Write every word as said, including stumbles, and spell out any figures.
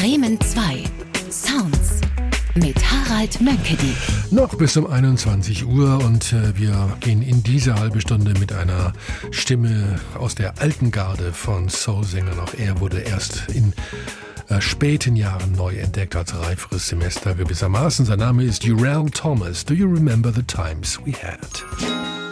Bremen zwei. Sounds mit Harald Mönckeberg. Noch bis um einundzwanzig Uhr und äh, wir gehen in diese halbe Stunde mit einer Stimme aus der alten Garde von Soul-Sängern. Auch er wurde erst in äh, späten Jahren neu entdeckt als reiferes Semester gewissermaßen. Sein Name ist Urell Thomas. Do you remember the times we had?